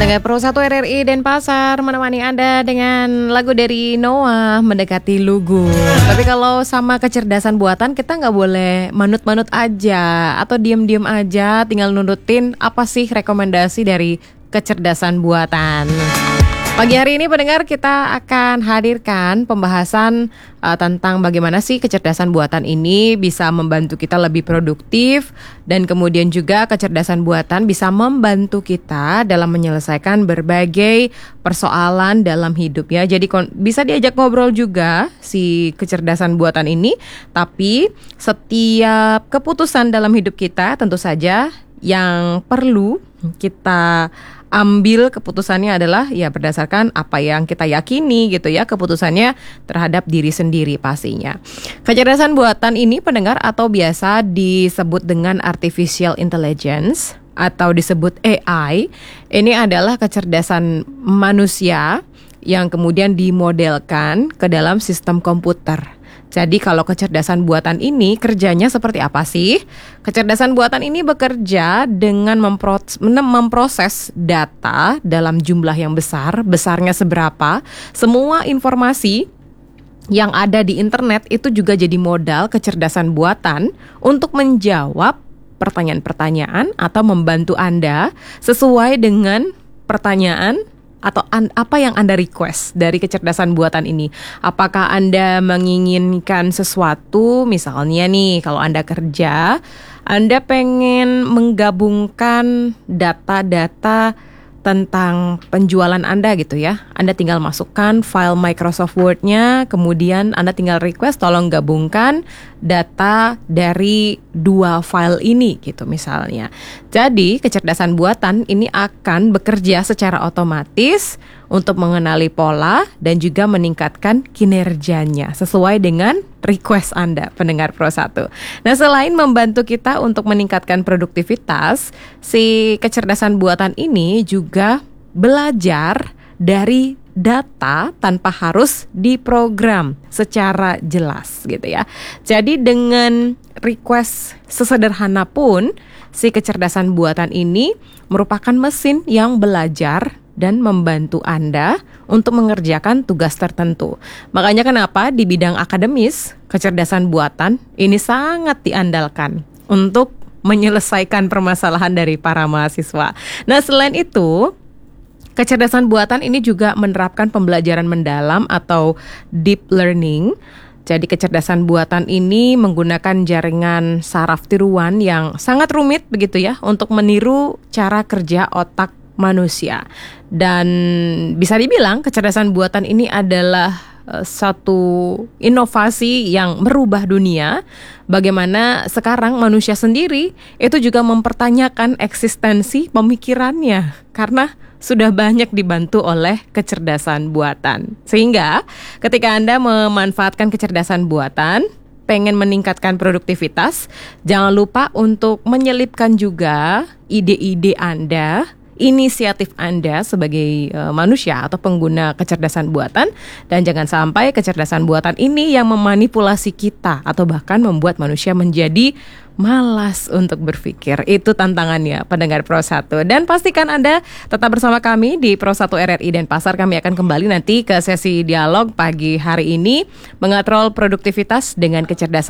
Pendengar Pro 1 RRI Denpasar menemani Anda dengan lagu dari Noah, Mendekati Lugu. Tapi kalau sama kecerdasan buatan, kita nggak boleh manut-manut aja atau diem-diem aja tinggal nurutin apa sih rekomendasi dari kecerdasan buatan. Pagi hari ini pendengar, kita akan hadirkan pembahasan tentang bagaimana sih kecerdasan buatan ini bisa membantu kita lebih produktif, dan kemudian juga kecerdasan buatan bisa membantu kita dalam menyelesaikan berbagai persoalan dalam hidup ya. Jadi bisa diajak ngobrol juga si kecerdasan buatan ini, tapi setiap keputusan dalam hidup kita tentu saja yang perlu kita ambil keputusannya adalah ya berdasarkan apa yang kita yakini gitu ya, keputusannya terhadap diri sendiri pastinya. Kecerdasan buatan ini pendengar atau biasa disebut dengan artificial intelligence atau disebut AI, ini adalah kecerdasan manusia yang kemudian dimodelkan ke dalam sistem komputer. Jadi kalau kecerdasan buatan ini kerjanya seperti apa sih? Kecerdasan buatan ini bekerja dengan memproses data dalam jumlah yang besar, besarnya seberapa. Semua informasi yang ada di internet itu juga jadi modal kecerdasan buatan untuk menjawab pertanyaan-pertanyaan atau membantu Anda sesuai dengan pertanyaan atau apa yang Anda request dari kecerdasan buatan ini. Apakah Anda menginginkan sesuatu, misalnya nih kalau Anda kerja, Anda pengen menggabungkan data-data tentang penjualan Anda gitu ya. Anda tinggal masukkan file Microsoft Word-nya, kemudian Anda tinggal request tolong gabungkan data dari dua file ini gitu misalnya. Jadi kecerdasan buatan ini akan bekerja secara otomatis untuk mengenali pola dan juga meningkatkan kinerjanya sesuai dengan request Anda, pendengar Pro 1. Nah, selain membantu kita untuk meningkatkan produktivitas, si kecerdasan buatan ini juga belajar dari data tanpa harus diprogram secara jelas gitu ya. Jadi dengan request sesederhana pun, si kecerdasan buatan ini merupakan mesin yang belajar dan membantu Anda untuk mengerjakan tugas tertentu. Makanya kenapa di bidang akademis, kecerdasan buatan ini sangat diandalkan untuk menyelesaikan permasalahan dari para mahasiswa. Nah, selain itu, kecerdasan buatan ini juga menerapkan pembelajaran mendalam atau deep learning. Jadi kecerdasan buatan ini menggunakan jaringan saraf tiruan yang sangat rumit begitu ya untuk meniru cara kerja otak manusia. Dan bisa dibilang kecerdasan buatan ini adalah satu inovasi yang merubah dunia. Bagaimana sekarang manusia sendiri itu juga mempertanyakan eksistensi pemikirannya karena sudah banyak dibantu oleh kecerdasan buatan. Sehingga ketika Anda memanfaatkan kecerdasan buatan, pengen meningkatkan produktivitas, jangan lupa untuk menyelipkan juga ide-ide Anda, inisiatif Anda sebagai manusia atau pengguna kecerdasan buatan, dan jangan sampai kecerdasan buatan ini yang memanipulasi kita atau bahkan membuat manusia menjadi malas untuk berpikir. Itu tantangannya pendengar Pro 1. Dan pastikan Anda tetap bersama kami di Pro 1 RRI Denpasar. Kami akan kembali nanti ke sesi dialog pagi hari ini, mengatrol produktivitas dengan kecerdasan